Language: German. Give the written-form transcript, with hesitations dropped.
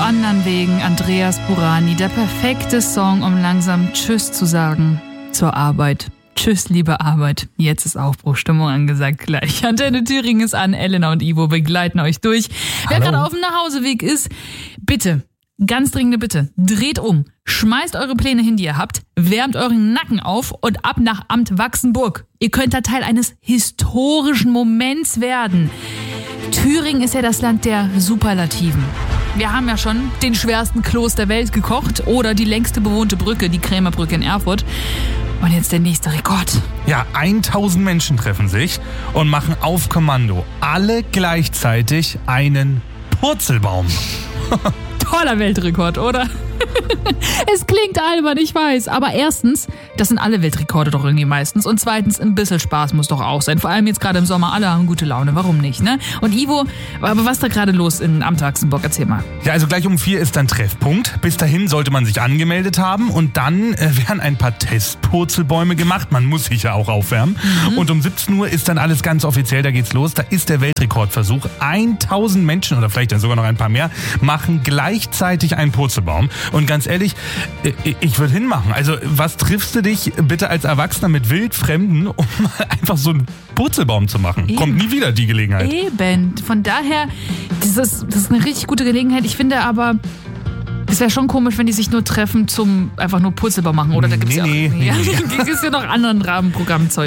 anderen Wegen, Andreas Burani. Der perfekte Song, um langsam Tschüss zu sagen zur Arbeit. Tschüss, liebe Arbeit. Jetzt ist Aufbruchstimmung angesagt gleich. Antenne Thüringen ist an. Elena und Ivo begleiten euch durch. Wer gerade auf dem Nachhauseweg ist, bitte, ganz dringende Bitte, dreht um. Schmeißt eure Pläne hin, die ihr habt, wärmt euren Nacken auf und ab nach Amt Wachsenburg. Ihr könnt da Teil eines historischen Moments werden. Thüringen ist ja das Land der Superlativen. Wir haben ja schon den schwersten Kloß der Welt gekocht oder die längste bewohnte Brücke, die Krämerbrücke in Erfurt. Und jetzt der nächste Rekord. Ja, 1000 Menschen treffen sich und machen auf Kommando alle gleichzeitig einen Purzelbaum. Toller Weltrekord, oder? Es klingt albern, ich weiß. Aber erstens, das sind alle Weltrekorde doch irgendwie meistens. Und zweitens, ein bisschen Spaß muss doch auch sein. Vor allem jetzt gerade im Sommer, alle haben gute Laune. Warum nicht, ne? Und Ivo, aber was ist da gerade los in Amt Wachsenburg? Erzähl mal. Ja, also gleich um 4 ist dann Treffpunkt. Bis dahin sollte man sich angemeldet haben und dann werden ein paar Testpurzelbäume gemacht. Man muss sich ja auch aufwärmen. Und um 17 Uhr ist dann alles ganz offiziell, da geht's los. Da ist der Weltrekordversuch. 1000 Menschen oder vielleicht dann sogar noch ein paar mehr machen gleichzeitig einen Purzelbaum. Und ganz ehrlich, ich würde hinmachen. Also was triffst du dich bitte als Erwachsener mit Wildfremden, um mal einfach so einen Purzelbaum zu machen? Eben. Kommt nie wieder die Gelegenheit. Eben. Von daher, das ist eine richtig gute Gelegenheit. Ich finde aber, es wäre schon komisch, wenn die sich nur treffen zum einfach nur Purzelbaum machen. Oder da gibt's ja auch, Nee. ja, gibt's ja noch anderen Rahmenprogrammzeug.